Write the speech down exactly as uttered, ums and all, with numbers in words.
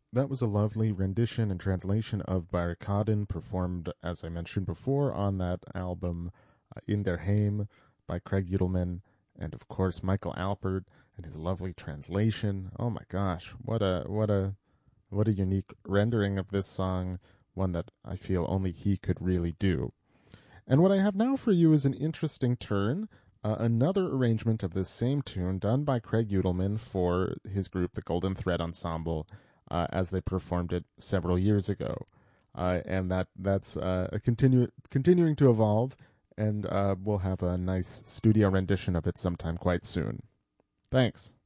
That was a lovely rendition and translation of Barrikaden, performed, as I mentioned before, on that album uh, In Der Heim by Craig Udelman, and of course Michael Alpert and his lovely translation. Oh my gosh, what a what a what a unique rendering of this song, one that I feel only he could really do. And what I have now for you is an interesting turn. Uh, another arrangement of this same tune done by Craig Udelman for his group, the Golden Thread Ensemble, uh, as they performed it several years ago. Uh, and that that's uh, a continu- continuing to evolve, and uh, we'll have a nice studio rendition of it sometime quite soon. Thanks.